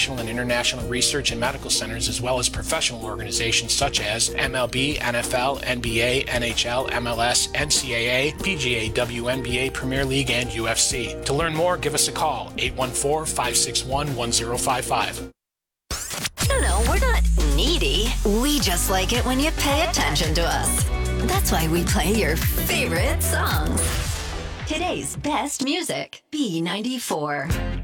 national and international research and medical centers, as well as professional organizations such as MLB, NFL, NBA, NHL, MLS, NCAA, PGA, WNBA, Premier League, and UFC. To learn more, give us a call, 814-561-1055. No, we're not needy. We just like it when you pay attention to us. That's why we play your favorite songs. Today's best music, B94.